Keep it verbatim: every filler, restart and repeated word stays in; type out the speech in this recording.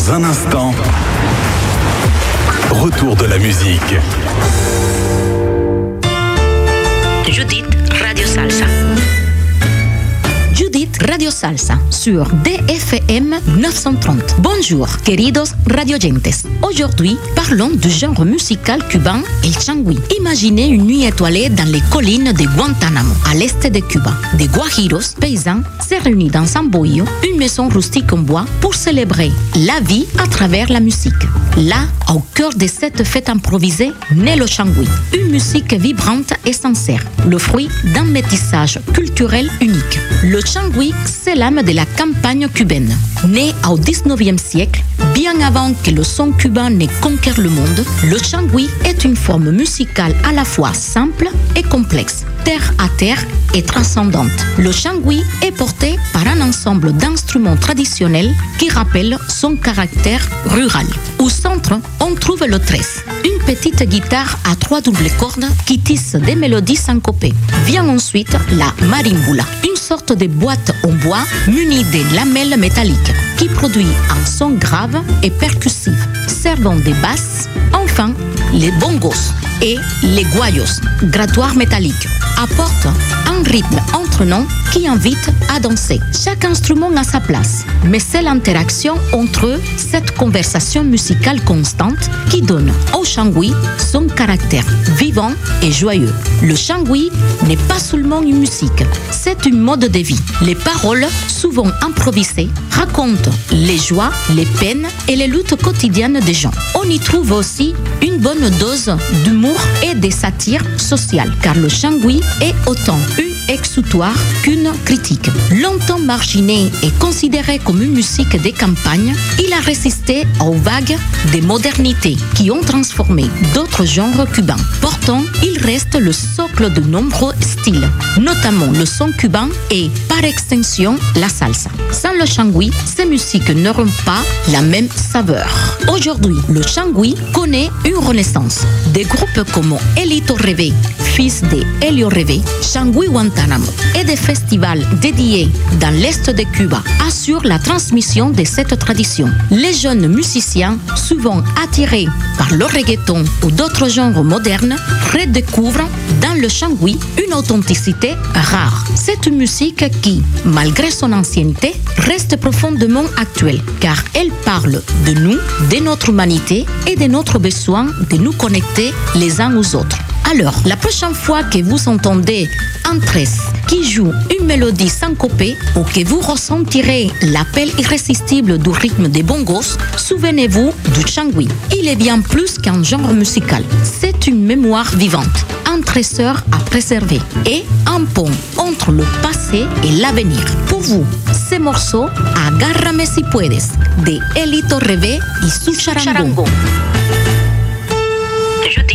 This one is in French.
Dans un instant, retour de la musique. Judith Radio Salsa. Judith Radio Salsa sur D F M neuf cent trente. Bonjour, queridos radioyentes. Aujourd'hui, parlons du genre musical cubain, el changüí. Imaginez une nuit étoilée dans les collines de Guantánamo, à l'est de Cuba. Des guajiros, paysans, se réunissent dans un bohío, une maison rustique en bois, pour célébrer la vie à travers la musique. Là, au cœur de cette fête improvisée, naît le changüí, une musique vibrante et sincère, le fruit d'un métissage culturel unique. Le changüí, c'est l'âme de la campagne cubaine. Né au dix-neuvième siècle, bien avant que le son cubain ne conquiert le monde, le changüí est une forme musicale à la fois simple et complexe, terre à terre et transcendante. Le changüí est porté par un ensemble d'instruments traditionnels qui rappellent son caractère rural. Au centre, on trouve le tres, une petite guitare à trois doubles cordes qui tisse des mélodies syncopées. Vient ensuite la marimbula, une sorte de boîte en bois munie de lamelles métalliques qui produit un son grave et percussif, servant des basses. Enfin, les bongos et les guayos, grattoirs métalliques, apportent un rythme entraînant qui invite à danser. Chaque instrument a sa place, mais c'est l'interaction entre eux, cette conversation musicale constante qui donne au changüí son caractère vivant et joyeux. Le changüí n'est pas seulement une musique, c'est une mode de vie. Les paroles, souvent improvisées, racontent les joies, les peines et les luttes quotidiennes des gens. On y trouve aussi une bonne dose d'humour et de satire sociale, car le changüí est autant une exutoire qu'une critique. Longtemps marginé et considéré comme une musique des campagnes, il a résisté aux vagues des modernités qui ont transformé d'autres genres cubains. Pourtant, il reste le socle de nombreux styles, notamment le son cubain et, par extension, la salsa. Sans le changüí, ces musiques n'auront pas la même saveur. Aujourd'hui, le changüí connaît une renaissance. Des groupes comme Elito Reve, fils de Helio Reve, Changüí Guantánamo, et des festivals dédiés dans l'est de Cuba assurent la transmission de cette tradition. Les jeunes musiciens, souvent attirés par le reggaeton ou d'autres genres modernes, redécouvrent dans le changüí une authenticité rare. C'est une musique qui, malgré son ancienneté, reste profondément actuelle, car elle parle de nous, de notre humanité et de notre besoin de nous connecter les uns aux autres. Alors, la prochaine fois que vous entendez un tres qui joue une mélodie syncopée ou que vous ressentirez l'appel irrésistible du rythme des bongos, souvenez-vous du changüí. Il est bien plus qu'un genre musical. C'est une mémoire vivante, un trésor à préserver et un pont entre le passé et l'avenir. Pour vous, ce morceau, Agárrame si puedes, de Elito Reve y su charango.